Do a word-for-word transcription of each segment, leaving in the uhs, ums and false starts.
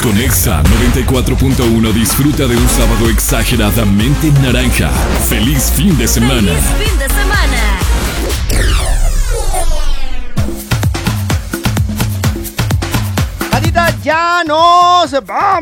Con Exa noventa y cuatro punto uno disfruta de un sábado exageradamente naranja. ¡Feliz fin de semana! ¡Feliz fin de semana! ¡Adita, ya nos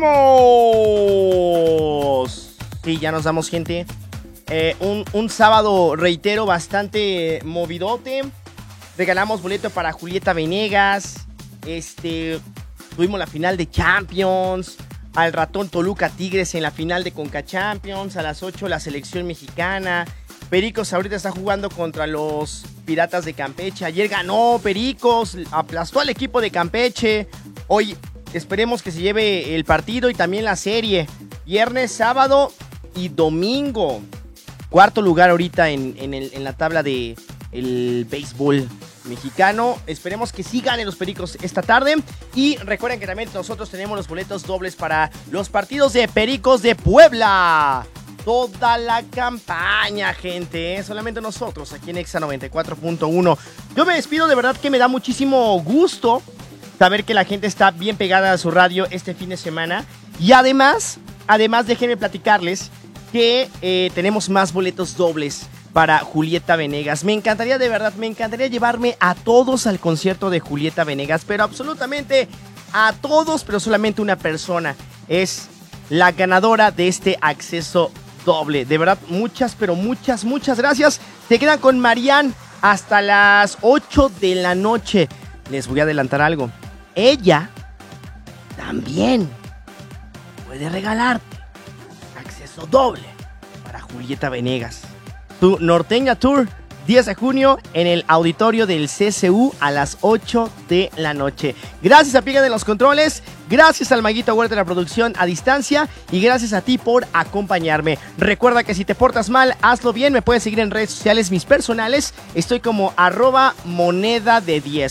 vamos! Sí, ya nos vamos, gente. Eh, un, un sábado, reitero, bastante movidote. Regalamos boleto para Julieta Venegas. Este... Tuvimos la final de Champions, al ratón Toluca Tigres en la final de Conca Champions, a las ocho la selección mexicana. Pericos ahorita está jugando contra los Piratas de Campeche. Ayer ganó Pericos, aplastó al equipo de Campeche. Hoy esperemos que se lleve el partido y también la serie. Viernes, sábado y domingo. Cuarto lugar ahorita en, en, el, en la tabla de el béisbol mexicano. Esperemos que sí ganen los Pericos esta tarde. Y recuerden que también nosotros tenemos los boletos dobles para los partidos de Pericos de Puebla. Toda la campaña, gente, ¿eh? Solamente nosotros aquí en Exa noventa y cuatro punto uno. Yo me despido, de verdad que me da muchísimo gusto saber que la gente está bien pegada a su radio este fin de semana. Y además, además déjenme platicarles que eh, tenemos más boletos dobles para Julieta Venegas. Me encantaría, de verdad, me encantaría llevarme a todos al concierto de Julieta Venegas, pero absolutamente a todos, pero solamente una persona es la ganadora de este acceso doble. De verdad, muchas, pero muchas, muchas gracias. Se quedan con Marianne hasta las ocho de la noche. Les voy a adelantar algo. Ella también puede regalarte acceso doble para Julieta Venegas. Tu Norteña Tour, diez de junio, en el auditorio del C C U a las ocho de la noche. Gracias a Piga de los Controles, gracias al Maguito Huerta de la producción a distancia y gracias a ti por acompañarme. Recuerda que si te portas mal, hazlo bien. Me puedes seguir en redes sociales, mis personales. Estoy como arroba moneda de diez.